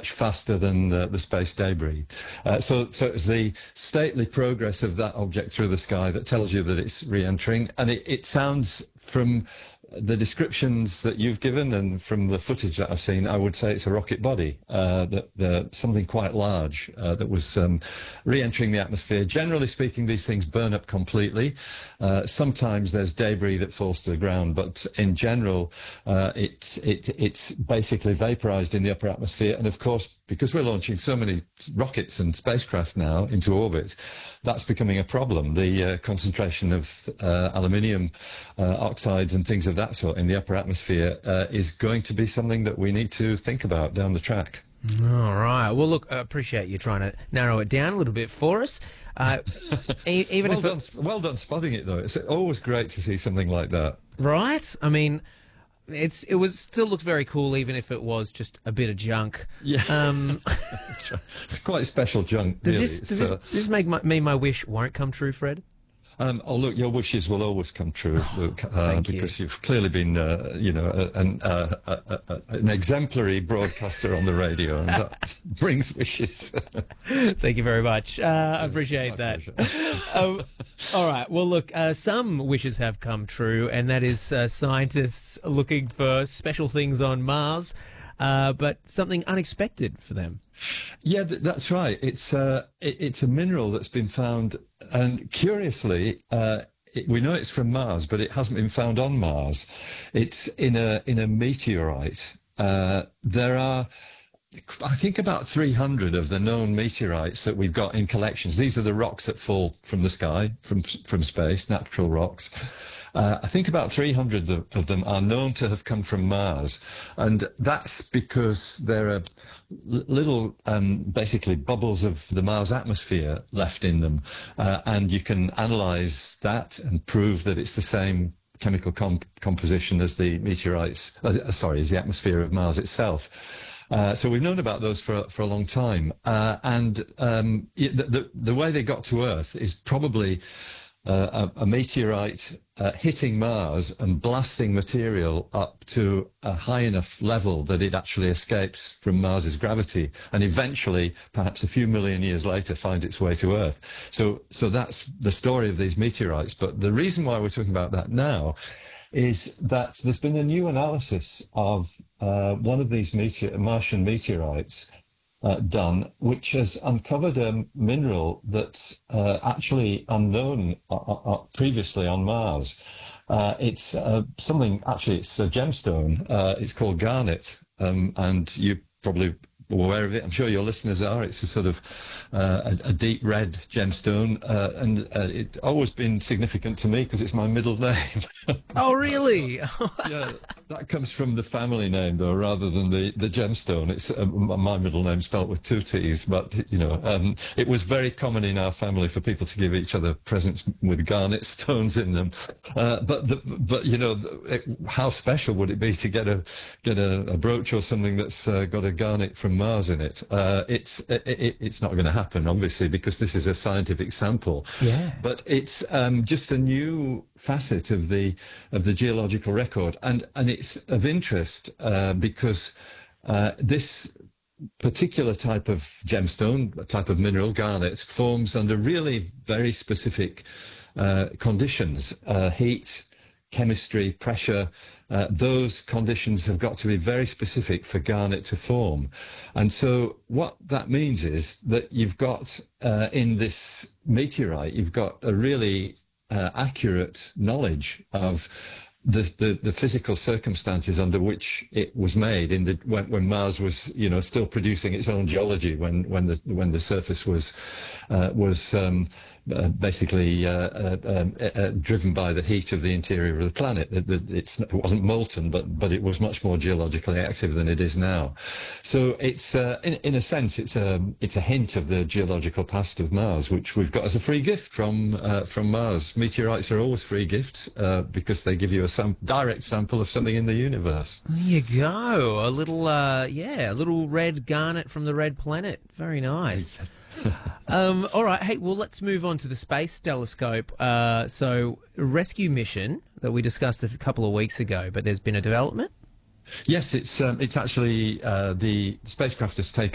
much faster than the space debris. So it's the stately progress of that object through the sky that tells you that it's re-entering, and it sounds, from the descriptions that you've given and from the footage that I've seen, I would say it's a rocket body, something quite large that was re-entering the atmosphere. Generally speaking, these things burn up completely. Sometimes there's debris that falls to the ground, but in general, it's basically vaporized in the upper atmosphere. And of course, because we're launching so many rockets and spacecraft now into orbit, that's becoming a problem. The concentration of aluminium oxides and things of that sort in the upper atmosphere is going to be something that we need to think about down the track. All right. Well, look, I appreciate you trying to narrow it down a little bit for us. Even well done spotting it, though. It's always great to see something like that. Right? I mean, it still looks very cool, even if it was just a bit of junk. Yeah, it's quite special junk. Does this make my wish won't come true, Fred? Oh, look, your wishes will always come true, Luke, because you've clearly been, an exemplary broadcaster on the radio, and that brings wishes. Thank you very much. I appreciate that. All right. Well, look, some wishes have come true, and that is scientists looking for special things on Mars, but something unexpected for them. Yeah, that's right. It's a mineral that's been found, and curiously, we know it's from Mars, but it hasn't been found on Mars. It's in a meteorite. There are, I think, about 300 of the known meteorites that we've got in collections. These are the rocks that fall from the sky, from space, natural rocks. I think about 300 of them are known to have come from Mars, and that's because there are little, basically, bubbles of the Mars atmosphere left in them, and you can analyze that and prove that it's the same chemical composition as the meteorites, as the atmosphere of Mars itself. So we've known about those for a long time, and the way they got to Earth is probably a meteorite hitting Mars and blasting material up to a high enough level that it actually escapes from Mars's gravity, and eventually, perhaps a few million years later, finds its way to Earth. So that's the story of these meteorites. But the reason why we're talking about that now is that there's been a new analysis of one of these Martian meteorites done, which has uncovered a mineral that's actually unknown previously on Mars. It's something, actually, it's a gemstone. It's called garnet, and you probably aware of it. I'm sure your listeners are. It's a sort of a deep red gemstone, and it's always been significant to me because it's my middle name. Oh, really? Yeah, that comes from the family name, though, rather than the gemstone. It's my middle name spelt with two T's, but it was very common in our family for people to give each other presents with garnet stones in them. But how special would it be to get a brooch or something that's got a garnet from Mars in it? It's not going to happen, obviously, because this is a scientific sample. Yeah. But it's just a new facet of the geological record, and it's of interest because this particular type of gemstone, type of mineral, garnet, forms under really very specific conditions: heat, chemistry, pressure. Those conditions have got to be very specific for garnet to form. And so what that means is that you've got, in this meteorite, you've got a really accurate knowledge of the physical circumstances under which it was made when Mars was still producing its own geology, when the surface was basically driven by the heat of the interior of the planet. It wasn't molten, but it was much more geologically active than it is now. So it's in a sense it's a hint of the geological past of Mars, which we've got as a free gift from Mars. Meteorites are always free gifts because they give you a direct sample of something in the universe. There you go. A little red garnet from the red planet. Very nice. All right. Hey, well, let's move on to the Space Telescope. So, rescue mission that we discussed a couple of weeks ago, but there's been a development? Yes, it's actually the spacecraft has taken